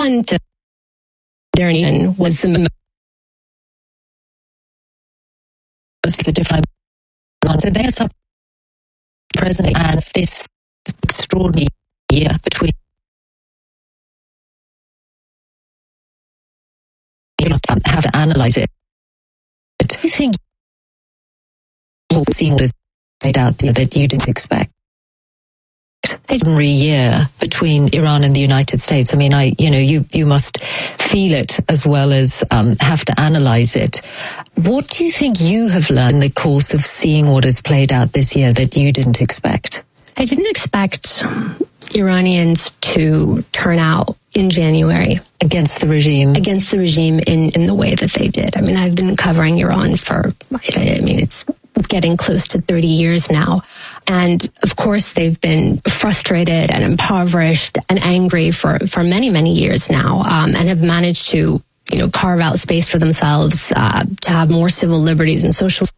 one to their nation was the most difficult one. So there's a president and this extraordinary year between you must have to analyze it. I think you'll see what is laid out there that you didn't expect. Every year between Iran and the United States. I mean, you must feel it as well as have to analyze it. What do you think you have learned in the course of seeing what has played out this year that you didn't expect? I didn't expect Iranians to turn out in January against the regime in the way that they did. I mean, I've been covering Iran for, it's getting close to 30 years now. And of course, they've been frustrated and impoverished and angry for many, many years now, and have managed to, carve out space for themselves, to have more civil liberties and social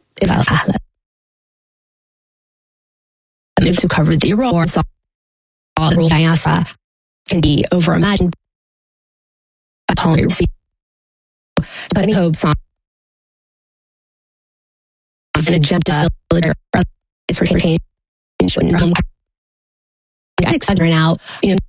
who covered the Iraq war, saw the diaspora can be overimagined. But any hopes on an agenda is retained in home. Figuring out, in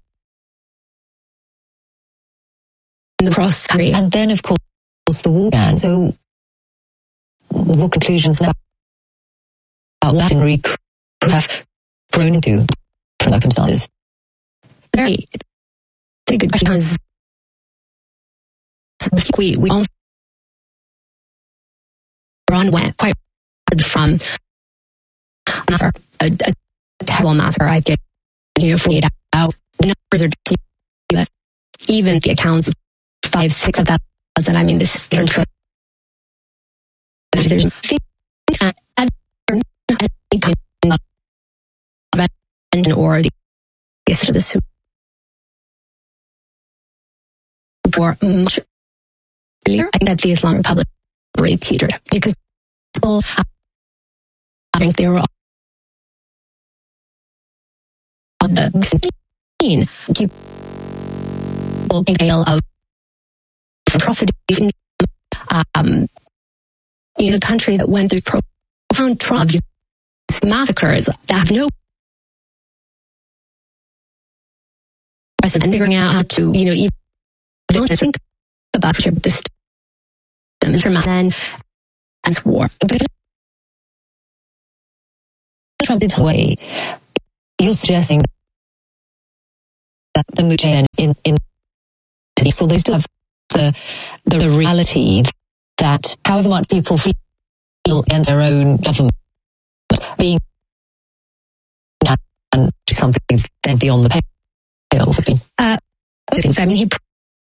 the cross country. And then, of course, the war began. So, what conclusions now about what Hillary could have grown into from circumstances? Very good question. We also Iran went quite from a terrible massacre. I get 48 hours. The numbers are even the accounts of 5,000-6,000. I mean, this is or the for much earlier. I think that the Islamic Republic really teetered because people, I think they were on the scene. People scale of atrocity. The country that went through profound trauma, these massacres that have no precedent, figuring out how to, even think about this then as war. But way, you're suggesting that the Mujahideen in so they still have the reality that however much people feel against their own government being and something then beyond the pale. I mean, he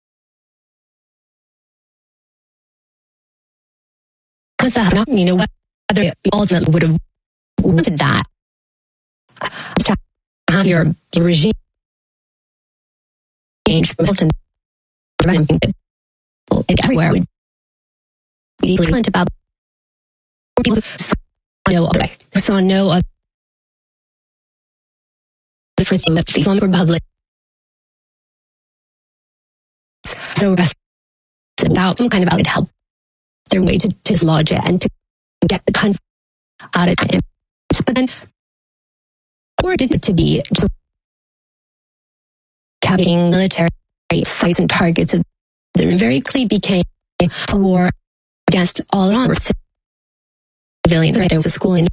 promised that, whether it ultimately would have wanted that to have your regime change and everywhere would be deeply about people who saw no other for thing that the Islamic Republic so without some kind of outlet help their way to dislodge it and to get the country out of time. But then, or didn't it to be capturing military sites and targets of them very clearly became a war against all Iran civilians. Right? There was a school in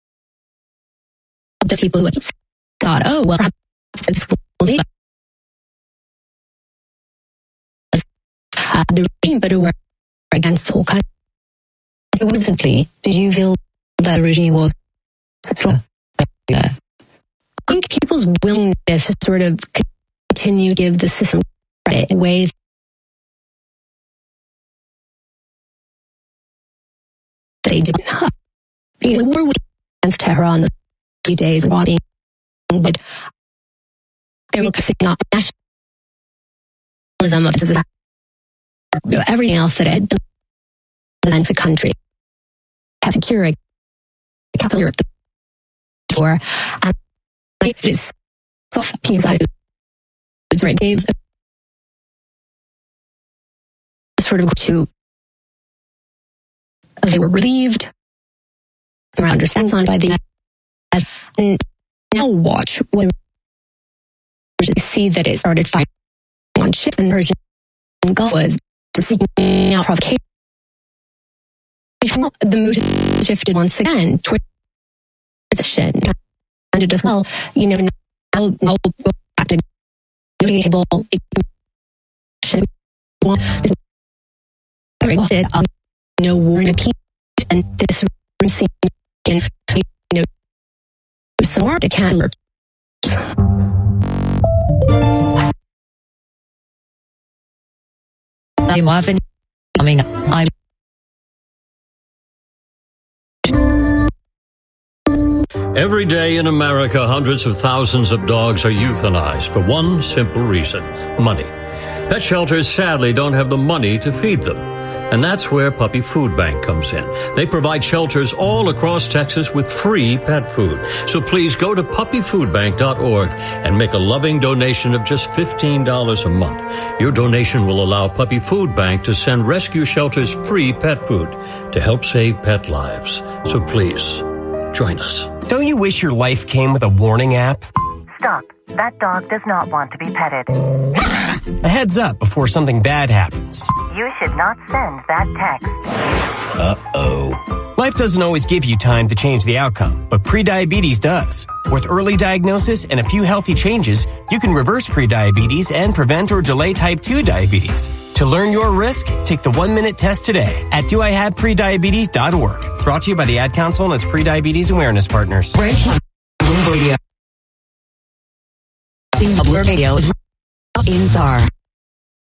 the people who thought, oh, well, perhaps this will be the regime, but who were against the whole country. So recently, did you feel that the regime was strong? I think people's willingness to sort of continue to give the system credit in ways they didn't have. The war against Tehran the few days and being, but they were focusing on nationalism of this, everything else that had been designed for the country, have secured capital Europe for, and it is soft peace out of it's right. sort of to, they were relieved, around understands on by the, and now watch when you see that it started firing on ships in the Persian Gulf was seeking out provocation. The mood shifted once again towards position. And it as well, now we'll go back to the table. No war and peace, and this seems some more to can. I'm often coming. I'm Every day in America, hundreds of thousands of dogs are euthanized for one simple reason: money. Pet shelters sadly don't have the money to feed them. And that's where Puppy Food Bank comes in. They provide shelters all across Texas with free pet food. So please go to puppyfoodbank.org and make a loving donation of just $15 a month. Your donation will allow Puppy Food Bank to send rescue shelters free pet food to help save pet lives. So please, join us. Don't you wish your life came with a warning app? Stop. That dog does not want to be petted. A heads up before something bad happens. You should not send that text. Uh-oh. Life doesn't always give you time to change the outcome, but prediabetes does. With early diagnosis and a few healthy changes, you can reverse prediabetes and prevent or delay type 2 diabetes. To learn your risk, take the 1-minute test today at doihaveprediabetes.org. Brought to you by the Ad Council and its prediabetes awareness partners. Radio. Radio is in Czar.